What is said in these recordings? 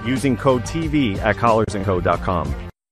using code TV at collarsandco.com.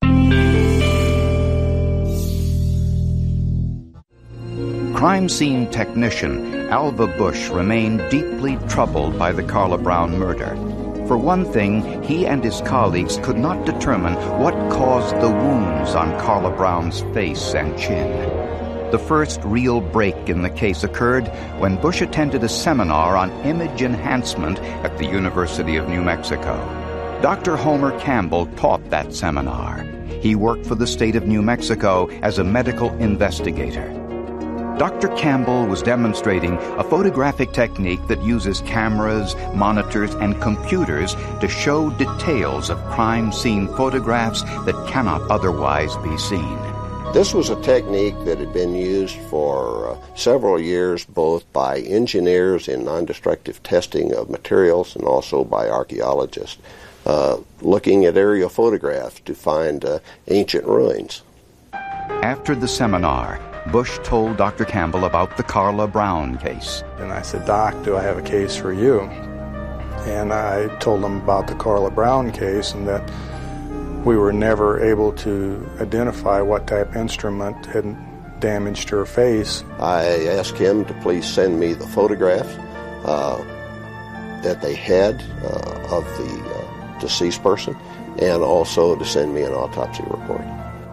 Crime scene technician Alva Bush remained deeply troubled by the Carla Brown murder. For one thing, he and his colleagues could not determine what caused the wounds on Carla Brown's face and chin. The first real break in the case occurred when Bush attended a seminar on image enhancement at the University of New Mexico. Dr. Homer Campbell taught that seminar. He worked for the state of New Mexico as a medical investigator. Dr. Campbell was demonstrating a photographic technique that uses cameras, monitors, and computers to show details of crime scene photographs that cannot otherwise be seen. This was a technique that had been used for several years, both by engineers in non-destructive testing of materials and also by archaeologists, looking at aerial photographs to find ancient ruins. After the seminar, Bush told Dr. Campbell about the Carla Brown case. And I said, Doc, do I have a case for you? And I told him about the Carla Brown case and that we were never able to identify what type of instrument had damaged her face. I asked him to please send me the photographs that they had of the deceased person, and also to send me an autopsy report.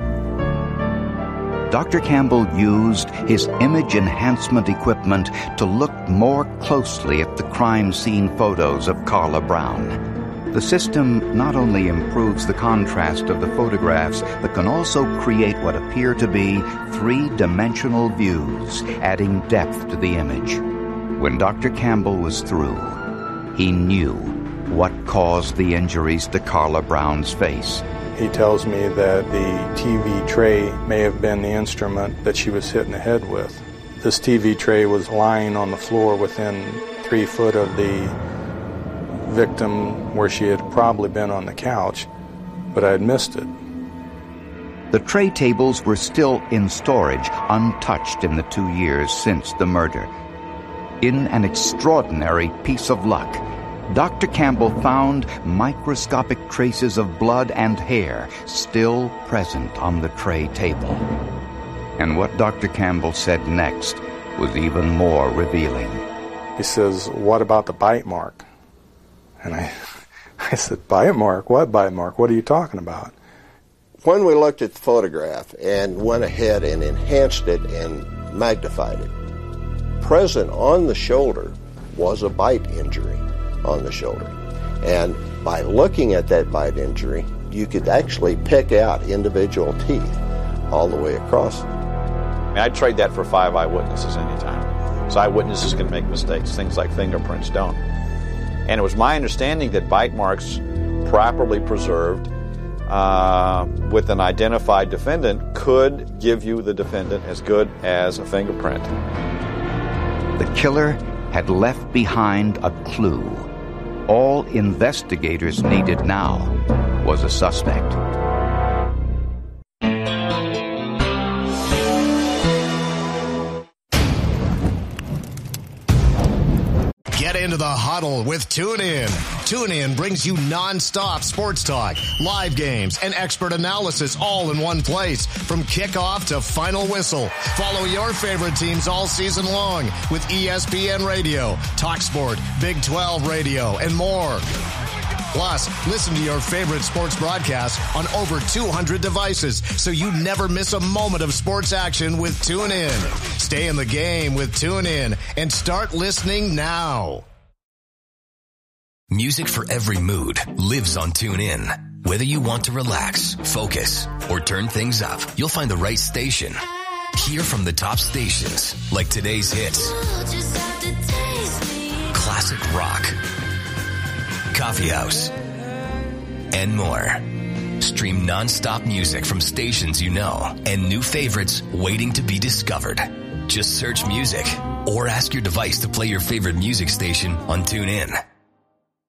Dr. Campbell used his image enhancement equipment to look more closely at the crime scene photos of Carla Brown. The system not only improves the contrast of the photographs, but can also create what appear to be three-dimensional views, adding depth to the image. When Dr. Campbell was through, he knew what caused the injuries to Carla Brown's face. He tells me that the TV tray may have been the instrument that she was hit in the head with. This TV tray was lying on the floor within 3 foot of the victim, where she had probably been on the couch, but I had missed it. The tray tables were still in storage, untouched in the 2 years since the murder. In an extraordinary piece of luck, Dr. Campbell found microscopic traces of blood and hair still present on the tray table. And what Dr. Campbell said next was even more revealing. He says, "What about the bite mark?" And I said, "Bite mark? What bite mark? What are you talking about?" When we looked at the photograph and went ahead and enhanced it and magnified it, present on the shoulder was a bite injury on the shoulder. And by looking at that bite injury, you could actually pick out individual teeth all the way across. I'd trade that for 5 eyewitnesses anytime. So eyewitnesses can make mistakes, things like fingerprints don't. And it was my understanding that bite marks properly preserved with an identified defendant could give you the defendant as good as a fingerprint. The killer had left behind a clue. All investigators needed now was a suspect. Get into the huddle with TuneIn. TuneIn brings you non-stop sports talk, live games, and expert analysis all in one place. From kickoff to final whistle, follow your favorite teams all season long with ESPN Radio, TalkSport, Big 12 Radio, and more. Plus, listen to your favorite sports broadcasts on over 200 devices, so you never miss a moment of sports action with TuneIn. Stay in the game with TuneIn and start listening now. Music for every mood lives on TuneIn. Whether you want to relax, focus, or turn things up, you'll find the right station. Hear from the top stations, like today's hits, classic rock, coffee house, and more. Stream non-stop music from stations you know and new favorites waiting to be discovered. Just search music or ask your device to play your favorite music station on TuneIn.